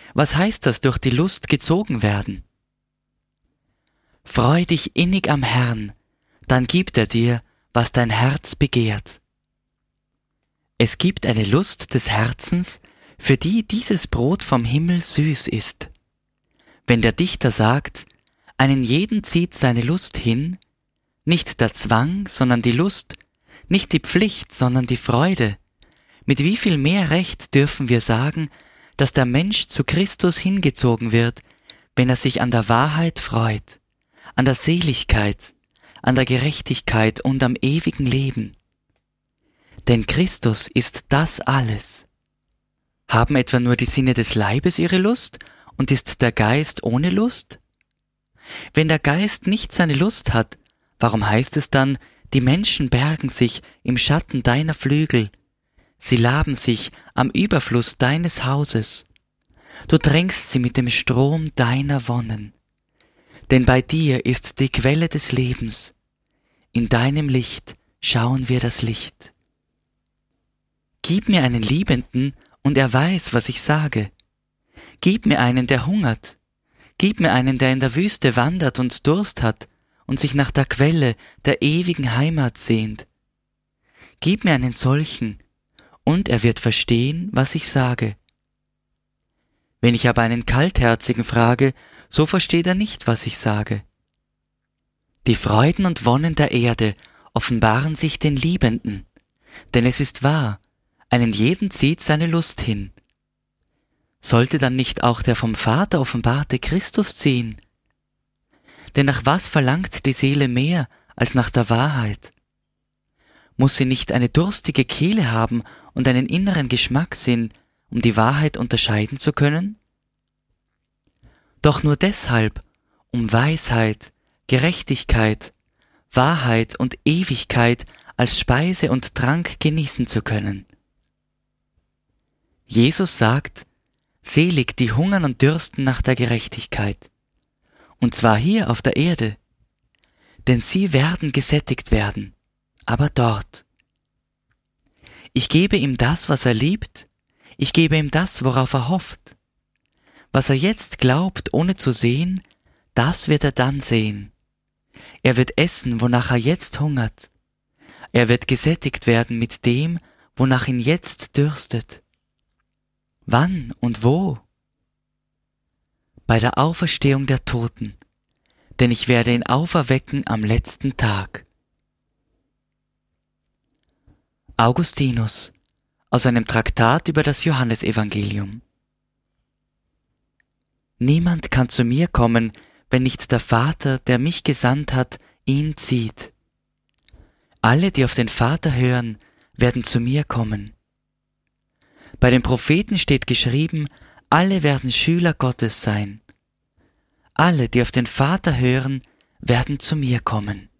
Was heißt das, durch die Lust gezogen werden? Freu dich innig am Herrn, dann gibt er dir, was dein Herz begehrt. Es gibt eine Lust des Herzens, für die dieses Brot vom Himmel süß ist. Wenn der Dichter sagt, einen jeden zieht seine Lust hin, nicht der Zwang, sondern die Lust, nicht die Pflicht, sondern die Freude, mit wie viel mehr Recht dürfen wir sagen, dass der Mensch zu Christus hingezogen wird, wenn er sich an der Wahrheit freut, an der Seligkeit, an der Gerechtigkeit und am ewigen Leben. Denn Christus ist das alles. Haben etwa nur die Sinne des Leibes ihre Lust und ist der Geist ohne Lust? Wenn der Geist nicht seine Lust hat, warum heißt es dann, die Menschen bergen sich im Schatten deiner Flügel, sie laben sich am Überfluss deines Hauses, du drängst sie mit dem Strom deiner Wonnen. Denn bei dir ist die Quelle des Lebens, in deinem Licht schauen wir das Licht. Gib mir einen Liebenden, und er weiß, was ich sage. Gib mir einen, der hungert. Gib mir einen, der in der Wüste wandert und Durst hat und sich nach der Quelle der ewigen Heimat sehnt. Gib mir einen solchen, und er wird verstehen, was ich sage. Wenn ich aber einen Kaltherzigen frage, so versteht er nicht, was ich sage. Die Freuden und Wonnen der Erde offenbaren sich den Liebenden, denn es ist wahr, einen jeden zieht seine Lust hin. Sollte dann nicht auch der vom Vater offenbarte Christus ziehen? Denn nach was verlangt die Seele mehr als nach der Wahrheit? Muss sie nicht eine durstige Kehle haben und einen inneren Geschmackssinn, um die Wahrheit unterscheiden zu können? Doch nur deshalb, um Weisheit, Gerechtigkeit, Wahrheit und Ewigkeit als Speise und Trank genießen zu können. Jesus sagt, selig die hungern und dürsten nach der Gerechtigkeit, und zwar hier auf der Erde, denn sie werden gesättigt werden, aber dort. Ich gebe ihm das, was er liebt, ich gebe ihm das, worauf er hofft. Was er jetzt glaubt, ohne zu sehen, das wird er dann sehen. Er wird essen, wonach er jetzt hungert. Er wird gesättigt werden mit dem, wonach ihn jetzt dürstet. Wann und wo? Bei der Auferstehung der Toten, denn ich werde ihn auferwecken am letzten Tag. Augustinus aus einem Traktat über das Johannesevangelium. Niemand kann zu mir kommen, wenn nicht der Vater, der mich gesandt hat, ihn zieht. Alle, die auf den Vater hören, werden zu mir kommen. Bei den Propheten steht geschrieben, alle werden Schüler Gottes sein. Alle, die auf den Vater hören, werden zu mir kommen.